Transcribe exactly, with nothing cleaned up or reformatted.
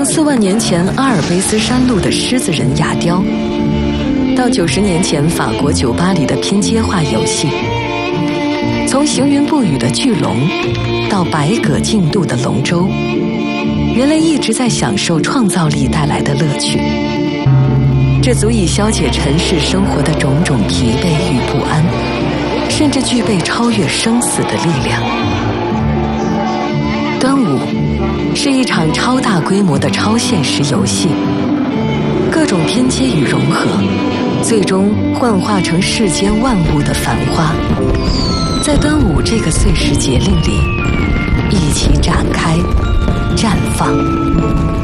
四万年前阿尔卑斯山路的狮子人牙雕，到九十年前法国酒吧里的拼接化游戏，从行云布雨的巨龙到百舸竞渡的龙舟，人类一直在享受创造力带来的乐趣，这足以消解尘世生活的种种疲惫与不安，甚至具备超越生死的力量。端午是一场超大规模的超现实游戏，各种拼接与融合，最终幻化成世间万物的繁花。在端午这个岁时节令里，一起展开、绽放。